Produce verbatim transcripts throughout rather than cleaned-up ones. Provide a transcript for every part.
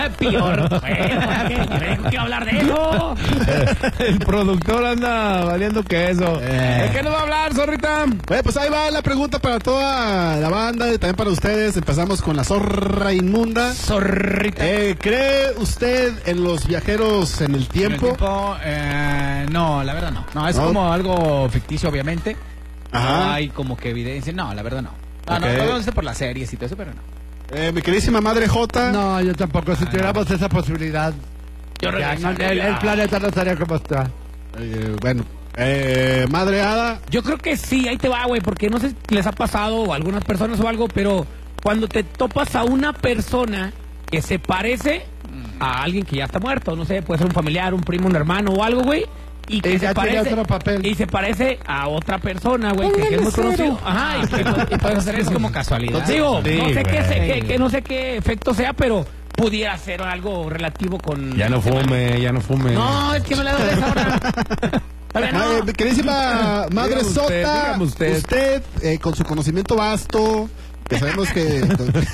Peor, güey. ¿Qué hablar de eso? El productor anda valiendo queso. Eh. ¿De qué nos va a hablar, zorrita? Bueno, pues ahí va la pregunta para toda la banda y también para ustedes. Empezamos con la zorra inmunda. Zorrita. Eh, ¿Cree usted en los viajeros en el tiempo? ¿En el tiempo? Eh, no, la verdad no. No, es ¿No? como algo ficticio, obviamente. Ajá. No hay como que evidencia. No, la verdad no. No, Ok. no, no, no sé por las series y todo eso, pero no. Eh, mi queridísima madre J. No, yo tampoco. Si tuviéramos esa posibilidad, Yo ya, no, regresaría. el, el planeta no estaría como está. Eh, bueno, eh, madre Ada. Yo creo que sí, ahí te va, güey, porque no sé si les ha pasado o a algunas personas o algo, pero cuando te topas a una persona que se parece a alguien que ya está muerto, no sé, puede ser un familiar, un primo, un hermano o algo, güey, y que Y se ya tiene parece otro papel. y se parece a otra persona, güey, que, que es muy conocido. Ajá, y, que, y puedes hacer eso como casualidad. Digo, Sí, no sé qué, se- güey. qué- que no sé qué efecto sea, pero pudiera ser algo relativo con... Ya no fume, ya no fume. No, es que no le doy esa hora. Todavía no. Eh, mi queridísima madre Dígame usted, Sota. dígame usted. Usted, eh, con su conocimiento vasto, que sabemos que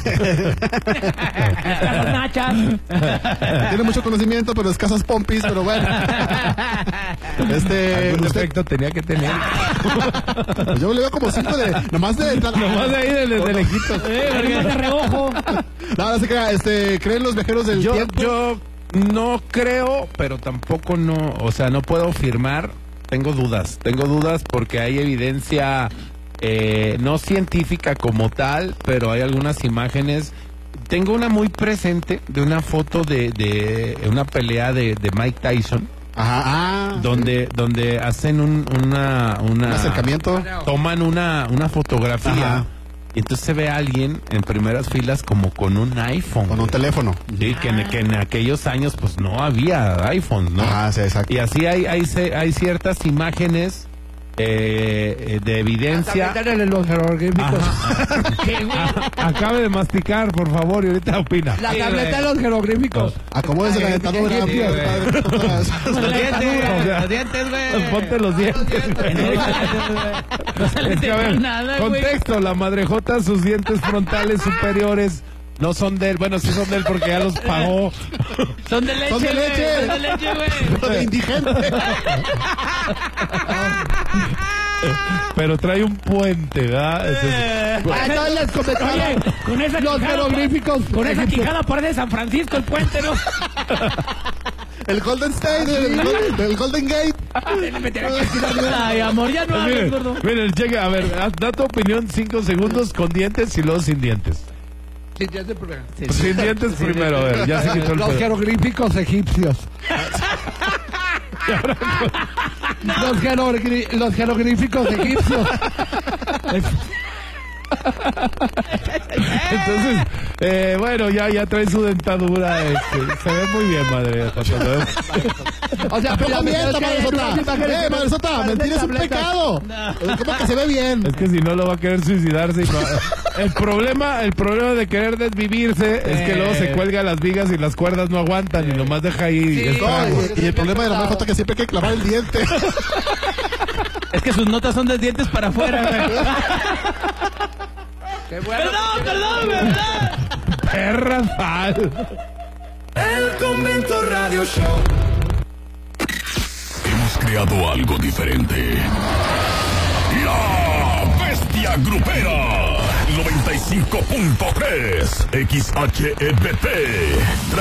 Las nachas. tiene mucho conocimiento, pero escasas pompis, pero bueno. Este, Algún usted- efecto tenía que tener. pues yo le veo como cinco de, nomás de, Nomás de ahí desde lejitos. Nomás de reojo. No, no se crea, este, ¿creen los viajeros del Yo, tiempo? yo no creo, pero tampoco no, o sea, no puedo afirmar. Tengo dudas, tengo dudas porque hay evidencia eh, no científica como tal, pero hay algunas imágenes. Tengo una muy presente de una foto de, de una pelea de, de Mike Tyson, Ajá, ah, donde, donde hacen un, una, una un acercamiento. toman una, una fotografía. Ajá. Y entonces se ve a alguien en primeras filas como con un iPhone. Con un güey. teléfono. Sí, que en, que en aquellos años pues no había iPhones, ¿no? Ajá, sí, exacto. Y así hay, hay, ce- hay ciertas imágenes eh, eh, de evidencia. También en los jeroglíficos. ¿Qué, güey? Acabe de masticar, por favor, y ahorita opina. La Sí, tableta güey. de los jeroglíficos. Acomódese la dentadura. sí, pues, güey. padre. Los dientes, O sea, los dientes, güey. Ponte los dientes. No se le Es que, a ver, entiende nada, güey. contexto, la madrejota, sus dientes frontales superiores no son de él. Bueno, sí son de él porque ya los pagó. Son de leche, Son de güey. leche. Son de leche, güey. Pero de indigente. Pero trae un puente, ¿verdad? Entonces, Ah, no les comentaba. Oye, con esa Los quijada, jeroglíficos. con esa egipcios. quijada parece San Francisco el puente, ¿no? El Golden State, el, Golden, el Golden Gate. Ay, amor, ya no hables, miren, gordo. miren, cheque, a ver, haz- da tu opinión cinco segundos con dientes y luego sin dientes. Sí, ya sé por qué. Sí, sí. Sin dientes primero, a ver, ya se quitó el Los pedo. jeroglíficos egipcios. los, jerogli- los jeroglíficos egipcios. Entonces, eh, bueno, ya, ya trae su dentadura, este, se ve muy bien, madre. O sea, ¿Cómo pero mienta, es que madre hay Sota? unas imágenes Eh, que madre Sota, parecen mentir es un tabletas. pecado. ¿Cómo que se ve bien? Es que si no lo va a querer suicidarse. Y no- el problema, el problema de querer desvivirse es que luego se cuelga las vigas y las cuerdas no aguantan y nomás deja ahí Sí. estragos. No, y, y el problema de la madre Jota es que siempre hay que clavar el diente. Es que sus notas son de dientes para afuera, güey. Perdón, perdón, ¿verdad? Perra sal. El Convento Radio Show. Hemos creado algo diferente. La Bestia Grupera. noventa y cinco punto tres X H E B P.